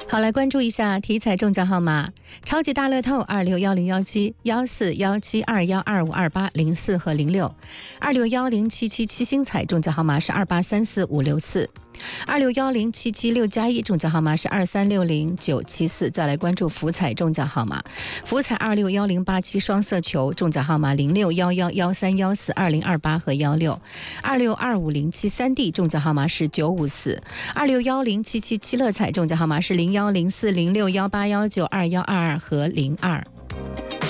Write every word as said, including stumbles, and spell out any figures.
好，来关注一下体彩中奖号码：超级大乐透二六幺零幺七幺四幺七二幺二五二八零四和零六，二六幺零七七七星彩中奖号码是二八三四五六四。二六幺零七七六加一中奖号码是二三六零九七四。再来关注福彩中奖号码，福彩二六幺零八七双色球中奖号码零六幺幺幺三幺四二零二八和幺六，二六二五零七三 D 中奖号码是九五四，二六幺零七七七乐彩中奖号码是零幺零四零六幺八幺九二幺二二和零二。